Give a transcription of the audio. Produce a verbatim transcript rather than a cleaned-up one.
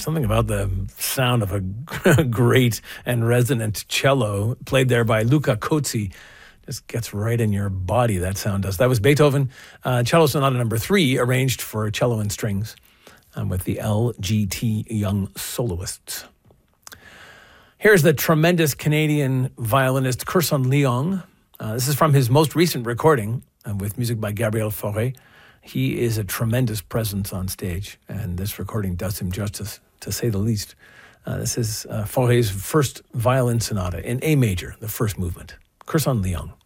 something about the sound of a great and resonant cello played there by Luca Cozzi. Just gets right in your body, that sound does. That was Beethoven, uh, Cello Sonata number three, arranged for cello and strings um, with the L G T Young Soloists. Here's the tremendous Canadian violinist Kursan Leong. Uh, this is from his most recent recording uh, with music by Gabriel Fauré. He is a tremendous presence on stage, and this recording does him justice, to say the least. Uh, this is uh, Fauré's first violin sonata in A major, the first movement. Kursan Leong.